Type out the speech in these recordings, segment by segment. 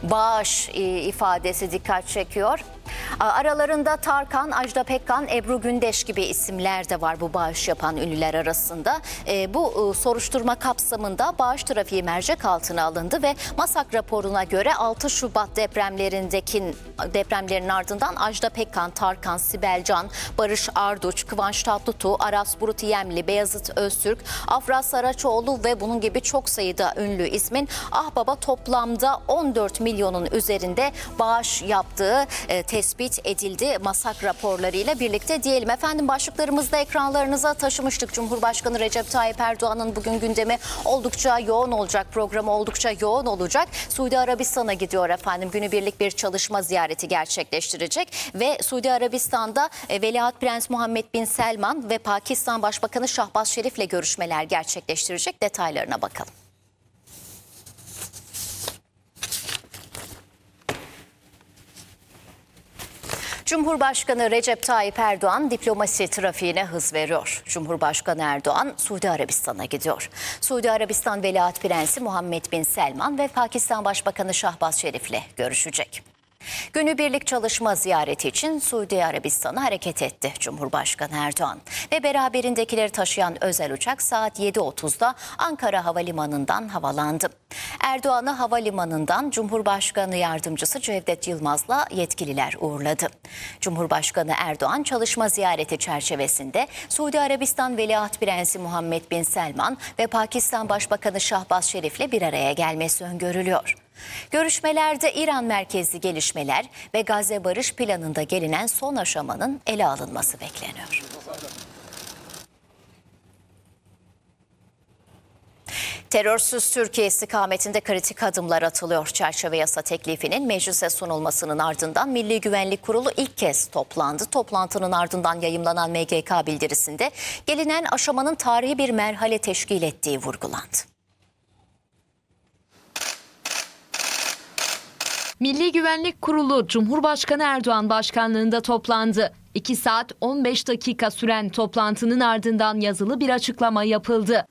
bağış ifadesi dikkat çekiyor. Aralarında Tarkan, Ajda Pekkan, Ebru Gündeş gibi isimler de var bu bağış yapan ünlüler arasında. Bu soruşturma kapsamında bağış trafiği mercek altına alındı ve MASAK raporuna göre 6 Şubat depremlerin ardından Ajda Pekkan, Tarkan, Sibel Can, Barış Arduç, Kıvanç Tatlıtuğ, Aras Bulut Yemli, Beyazıt Öztürk, Afra Saraçoğlu ve bunun gibi çok sayıda ünlü ismin Ahbaba toplamda 14 milyonun üzerinde bağış yaptığı tespit edildi MASAK raporlarıyla birlikte diyelim. Efendim, başlıklarımızda ekranlarınıza taşımıştık. Cumhurbaşkanı Recep Tayyip Erdoğan'ın bugün gündemi oldukça yoğun olacak, programı oldukça yoğun olacak. Suudi Arabistan'a gidiyor efendim. Günübirlik bir çalışma ziyareti gerçekleştirecek ve Suudi Arabistan'da Veliaht Prens Muhammed Bin Selman ve Pakistan Başbakanı Şahbaz Şerif'le görüşmeler gerçekleştirecek. Detaylarına bakalım. Cumhurbaşkanı Recep Tayyip Erdoğan diplomasi trafiğine hız veriyor. Cumhurbaşkanı Erdoğan Suudi Arabistan'a gidiyor. Suudi Arabistan Veliaht Prensi Muhammed Bin Selman ve Pakistan Başbakanı Şahbaz Şerif'le görüşecek. Günübirlik çalışma ziyareti için Suudi Arabistan'a hareket etti Cumhurbaşkanı Erdoğan. Ve beraberindekileri taşıyan özel uçak saat 7.30'da Ankara Havalimanı'ndan havalandı. Erdoğan'ı havalimanından Cumhurbaşkanı Yardımcısı Cevdet Yılmaz'la yetkililer uğurladı. Cumhurbaşkanı Erdoğan çalışma ziyareti çerçevesinde Suudi Arabistan Veliaht Prensi Muhammed Bin Selman ve Pakistan Başbakanı Şahbaz Şerif'le bir araya gelmesi öngörülüyor. Görüşmelerde İran merkezli gelişmeler ve Gazze Barış Planı'nda gelinen son aşamanın ele alınması bekleniyor. Terörsüz Türkiye istikametinde kritik adımlar atılıyor. Çerçeve yasa teklifinin meclise sunulmasının ardından Milli Güvenlik Kurulu ilk kez toplandı. Toplantının ardından yayımlanan MGK bildirisinde gelinen aşamanın tarihi bir merhale teşkil ettiği vurgulandı. Milli Güvenlik Kurulu Cumhurbaşkanı Erdoğan başkanlığında toplandı. 2 saat 15 dakika süren toplantının ardından yazılı bir açıklama yapıldı.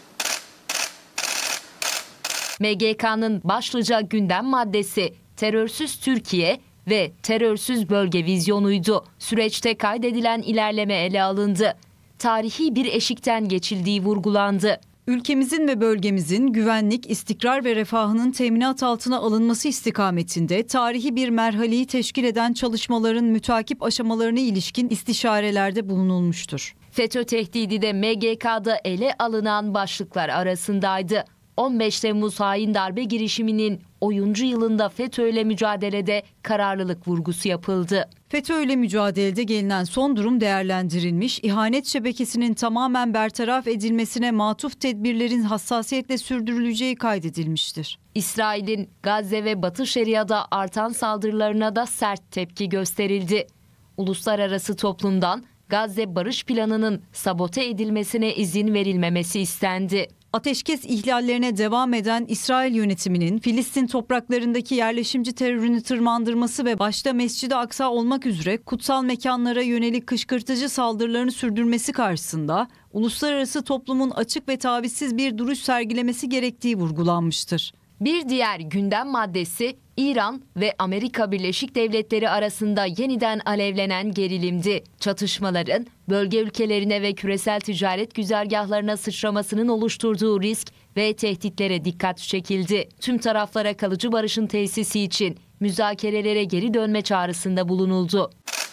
MGK'nın başlıca gündem maddesi terörsüz Türkiye ve terörsüz bölge vizyonuydu. Süreçte kaydedilen ilerleme ele alındı. Tarihi bir eşikten geçildiği vurgulandı. Ülkemizin ve bölgemizin güvenlik, istikrar ve refahının teminat altına alınması istikametinde tarihi bir merhaleyi teşkil eden çalışmaların mütakip aşamalarına ilişkin istişarelerde bulunulmuştur. FETÖ tehdidi de MGK'da ele alınan başlıklar arasındaydı. 15 Temmuz hain darbe girişiminin 10. yılında FETÖ'yle mücadelede kararlılık vurgusu yapıldı. FETÖ'yle mücadelede gelinen son durum değerlendirilmiş, ihanet şebekesinin tamamen bertaraf edilmesine matuf tedbirlerin hassasiyetle sürdürüleceği kaydedilmiştir. İsrail'in Gazze ve Batı Şeria'da artan saldırılarına da sert tepki gösterildi. Uluslararası toplumdan Gazze Barış Planı'nın sabote edilmesine izin verilmemesi istendi. Ateşkes ihlallerine devam eden İsrail yönetiminin Filistin topraklarındaki yerleşimci terörünü tırmandırması ve başta Mescid-i Aksa olmak üzere kutsal mekanlara yönelik kışkırtıcı saldırılarını sürdürmesi karşısında uluslararası toplumun açık ve tavizsiz bir duruş sergilemesi gerektiği vurgulanmıştır. Bir diğer gündem maddesi İran ve Amerika Birleşik Devletleri arasında yeniden alevlenen gerilimdi. Çatışmaların bölge ülkelerine ve küresel ticaret güzergahlarına sıçramasının oluşturduğu risk ve tehditlere dikkat çekildi. Tüm taraflara kalıcı barışın tesisi için müzakerelere geri dönme çağrısında bulunuldu.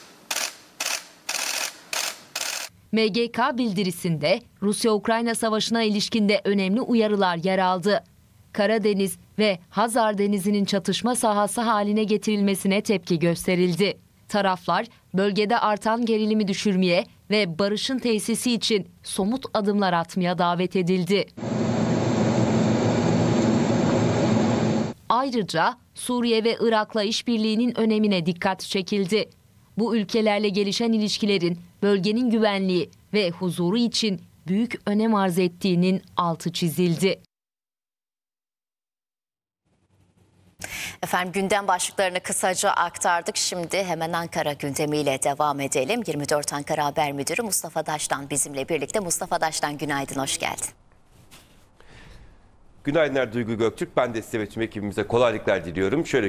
MGK bildirisinde Rusya-Ukrayna savaşına ilişkinde önemli uyarılar yer aldı. Karadeniz ve Hazar Denizi'nin çatışma sahası haline getirilmesine tepki gösterildi. Taraflar bölgede artan gerilimi düşürmeye ve barışın tesisi için somut adımlar atmaya davet edildi. Ayrıca Suriye ve Irak'la işbirliğinin önemine dikkat çekildi. Bu ülkelerle gelişen ilişkilerin bölgenin güvenliği ve huzuru için büyük önem arz ettiğinin altı çizildi. Efendim, gündem başlıklarını kısaca aktardık. Şimdi hemen Ankara gündemiyle devam edelim. 24 Ankara Haber Müdürü Mustafa Daş'tan bizimle birlikte. Mustafa Daş'tan günaydın, hoş geldin. Günaydınlar Duygu Göktürk. Ben de size ve tüm ekibimize kolaylıklar diliyorum. Şöyle